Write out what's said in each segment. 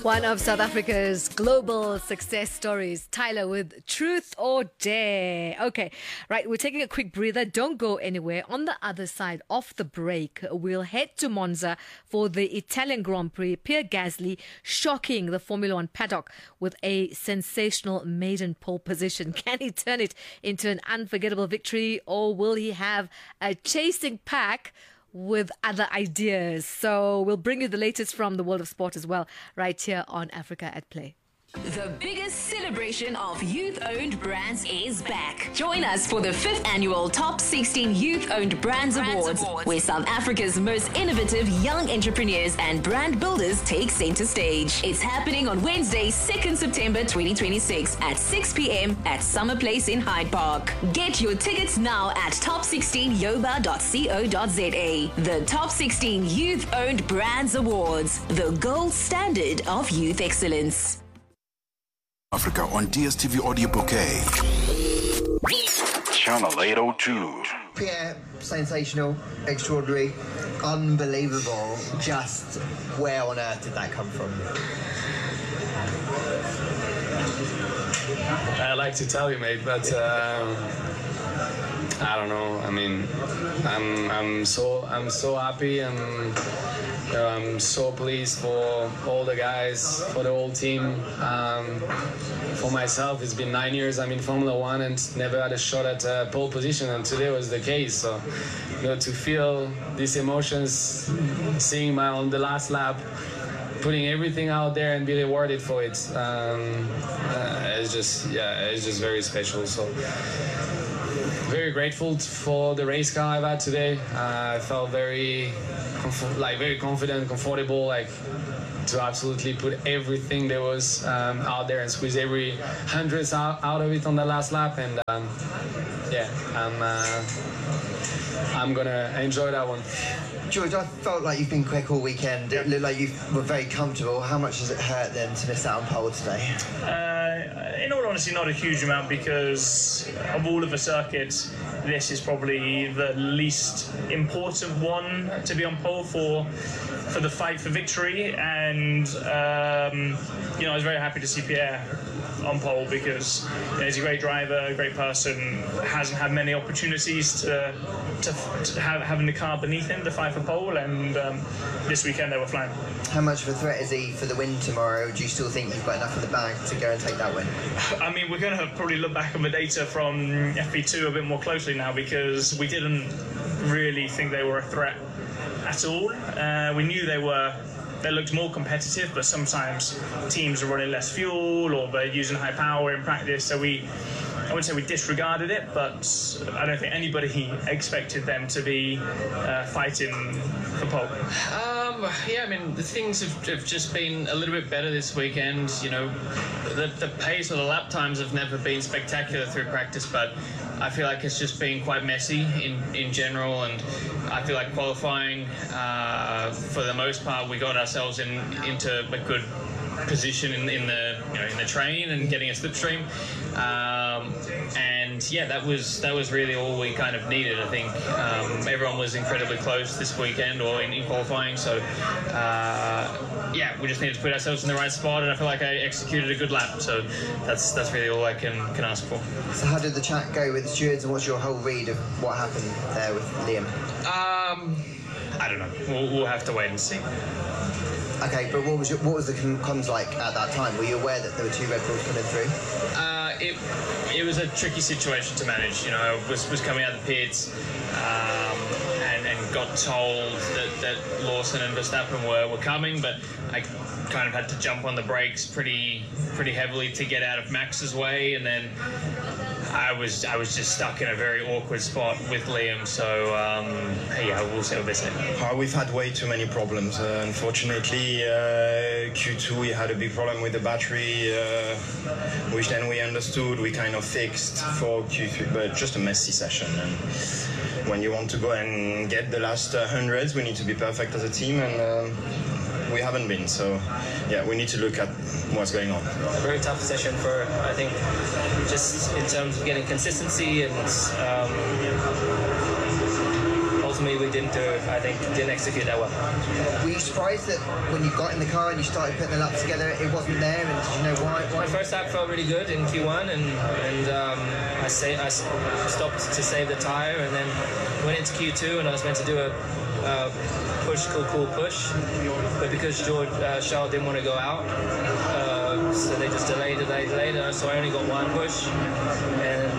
One of South Africa's global success stories, Tyler with Truth or Dare. Okay, right, we're taking a quick breather. Don't go anywhere. On the other side of the break, we'll head to Monza for the Italian Grand Prix. Pierre Gasly shocking the Formula One paddock with a sensational maiden pole position. Can he turn it into an unforgettable victory, or will he have a chasing pack with other ideas? So we'll bring you the latest from the world of sport as well, right here on Africa at Play. The biggest celebration of youth-owned brands is back. Join us for the 5th annual Top 16 Youth-Owned Brands Awards, where South Africa's most innovative young entrepreneurs and brand builders take center stage. It's happening on Wednesday, 2nd September 2026 at 6 p.m. at Summer Place in Hyde Park. Get your tickets now at top16yoba.co.za. The Top 16 Youth-Owned Brands Awards, the gold standard of youth excellence. Africa on DSTV Audio Bouquet. Channel 802. Pierre, sensational, extraordinary, unbelievable. Just where on earth did that come from? I like to tell you, mate, but I don't know. I mean, I'm so happy, and I'm so pleased for all the guys, for the whole team. For myself, it's been 9 years I'm in Formula One and never had a shot at pole position, and today was the case. So, to feel these emotions, seeing on the last lap, putting everything out there and be rewarded for it, it's just very special. So, very grateful for the race car I've had today. I felt very confident, comfortable, to absolutely put everything that was out there and squeeze every hundredth out of it on the last lap. And I'm gonna enjoy that one. George, I felt like you've been quick all weekend. It looked like you were very comfortable. How much does it hurt then to miss out on pole today? In all honesty, not a huge amount, because of all of the circuits, this is probably the least important one to be on pole for the fight for victory. And I was very happy to see Pierre on pole, because he's a great driver, a great person, hasn't had many opportunities to having the car beneath him to fight for pole, and this weekend they were flying. How much of a threat is he for the win tomorrow? Do you still think you've got enough in the bag to go and take that win? I mean, we're going to probably look back on the data from FP2 a bit more closely now, because we didn't really think they were a threat at all. We knew they looked more competitive, but sometimes teams are running less fuel or they're using high power in practice, so I wouldn't say we disregarded it, but I don't think anybody expected them to be fighting for pole. I mean, the things have just been a little bit better this weekend. The pace or the lap times have never been spectacular through practice, but I feel like it's just been quite messy in general, and I feel like qualifying, for the most part, we got ourselves into a good position in the train and getting a slipstream, and that was really all we kind of needed. I think everyone was incredibly close this weekend or in qualifying, so we just needed to put ourselves in the right spot, and I feel like I executed a good lap, so that's really all I can ask for. So how did the chat go with the stewards, and what's your whole read of what happened there with Liam? I don't know. We'll have to wait and see. Okay, but what was the comms like at that time? Were you aware that there were 2 Red Bulls coming through? It was a tricky situation to manage. I was coming out of the pits and got told that Lawson and Verstappen were coming, but I kind of had to jump on the brakes pretty heavily to get out of Max's way, and then I was just stuck in a very awkward spot with Liam, so we'll see what they say. We've had way too many problems. Unfortunately, Q2 we had a big problem with the battery, which then we understood, we kind of fixed for Q3, but just a messy session. And when you want to go and get the last hundreds, we need to be perfect as a team, and we haven't been, so we need to look at what's going on. A very tough session for, I think, just in terms of getting consistency and ultimately we didn't execute that well. Were you surprised that when you got in the car and you started putting the lap together, it wasn't there? And did you know why? My first lap felt really good in Q1, and I stopped to save the tire, and then went into Q2, and I was meant to do a cool push, but because Charles didn't want to go out, so they just delayed, so I only got one push, and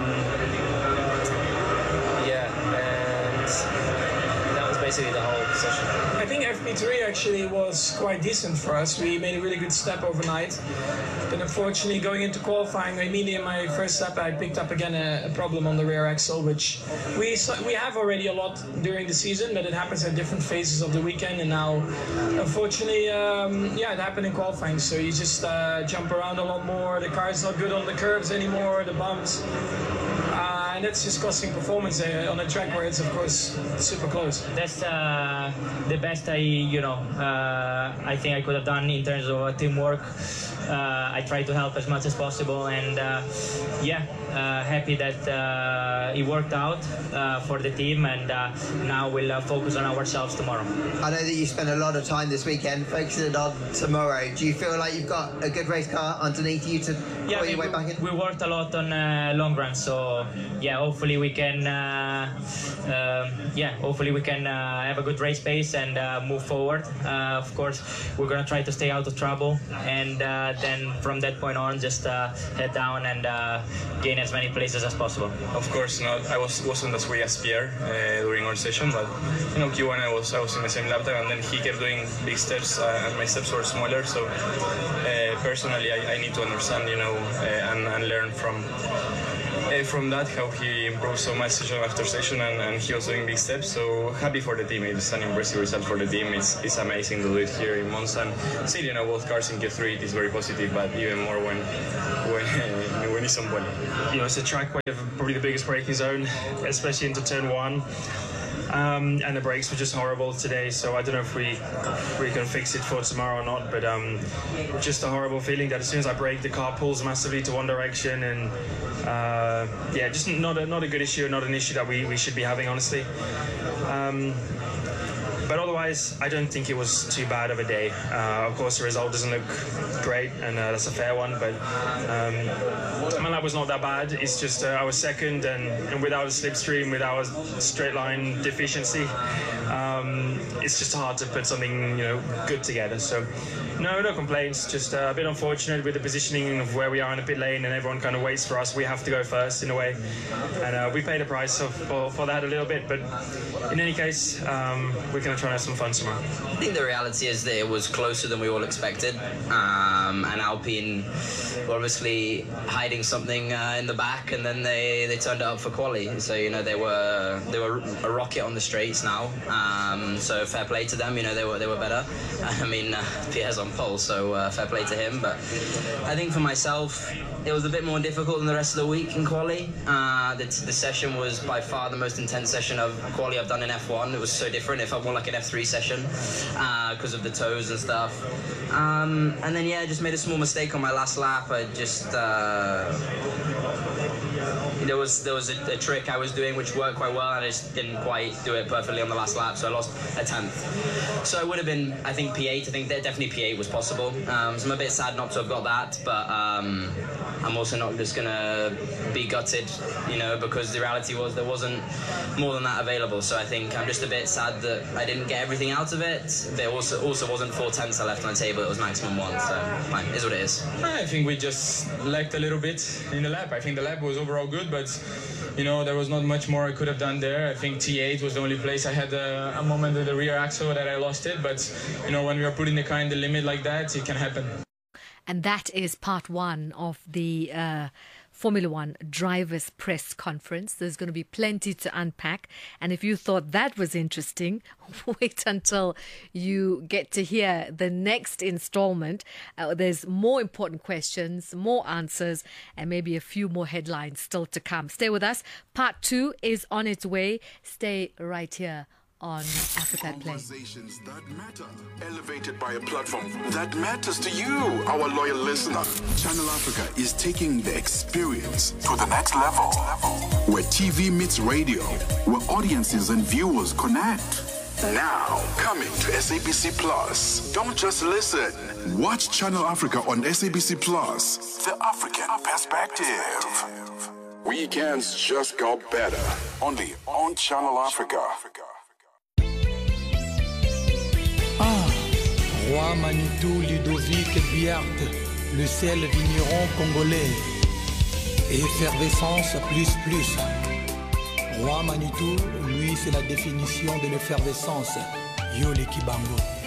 that was basically the whole session. I think FP3 actually was quite decent for us. We made a really good step overnight. But unfortunately, going into qualifying, immediately in my first step, I picked up again a problem on the rear axle, which we have already a lot during the season, but it happens at different phases of the weekend. And now, unfortunately, it happened in qualifying. So you just jump around a lot more. The car is not good on the curves anymore, the bumps. And that's just costing performance on a track where it's, of course, super close. That's the best I think I could have done in terms of teamwork. I tried to help as much as possible, and happy that it worked out for the team, and now we'll focus on ourselves tomorrow. I know that you spent a lot of time this weekend focusing on tomorrow. Do you feel like you've got a good race car underneath you to pull your way back in? We worked a lot on long runs, so hopefully we can have a good race pace and move forward. Of course, we're gonna try to stay out of trouble, and then from that point on, just head down and gain as many places as possible. Of course not. I wasn't as quick as Pierre during our session, but Q1 I was in the same lap time, and then he kept doing big steps, and my steps were smaller. So personally, I need to understand, and learn from that, how he improved so much session after session, and he was doing big steps. So happy for the team. It's an impressive result for the team. It's amazing to do it here in Monza. And see, both cars in Q3, it is very positive, but even more when it's on point. It's a track where you have probably the biggest braking zone, especially into turn 1. And the brakes were just horrible today, so I don't know if we can fix it for tomorrow or not, but just a horrible feeling that as soon as I brake, the car pulls massively to one direction, and just not a good issue, not an issue that we should be having, honestly. But otherwise, I don't think it was too bad of a day. Of course, the result doesn't look great, and that's a fair one, but my lap was not that bad. It's just I was second, and without a slipstream, without a straight line deficiency, it's just hard to put something good together. So no complaints, just a bit unfortunate with the positioning of where we are in the pit lane, and everyone kind of waits for us. We have to go first in a way, and we paid a price for that a little bit, but in any case, we're going to try and have some fun tomorrow. I think the reality is that it was closer than we all expected, and Alpine were obviously hiding something in the back, and then they turned it up for quali. So they were a rocket on the straights now. So fair play to them. They were better. I mean, Pierre's on pole, so fair play to him. But I think for myself, it was a bit more difficult than the rest of the week in quali. The session was by far the most intense session of quali I've done in F1. It was so different. It felt more like an F3 session because of the toes and stuff. And then I just made a small mistake on my last lap. I just there was a trick I was doing which worked quite well, and I just didn't quite do it perfectly on the last lap, so I lost a 10th. So it would have been, I think, P8. I think that definitely P8 was possible. So I'm a bit sad not to have got that, but I'm also not just gonna be gutted, because the reality was there wasn't more than that available. So I think I'm just a bit sad that I didn't get everything out of it. There also wasn't 4 tenths I left on the table. It was maximum 1. So fine, it is what it is. I think we just lacked a little bit in the lap. I think the lap was overall good, but there was not much more I could have done there. I think T8 was the only place I had a moment with the rear axle that I lost it. But when we are putting the car in the limit like that, it can happen. And that is part 1 of the Formula One drivers press conference. There's going to be plenty to unpack. And if you thought that was interesting, wait until you get to hear the next installment. There's more important questions, more answers, and maybe a few more headlines still to come. Stay with us. Part 2 is on its way. Stay right here on Africa at Play. Conversations that matter, elevated by a platform that matters to you, our loyal listener. Channel Africa is taking the experience to the next level, where TV meets radio, where audiences and viewers connect. Now, coming to SABC Plus. Don't just listen. Watch Channel Africa on SABC Plus. The African perspective. Weekends just got better. Only on Channel Africa. Roi Manitou Ludovic Biart, le seul vigneron congolais. Effervescence plus. Roi Manitou, lui, c'est la définition de l'effervescence. Yole Kibango.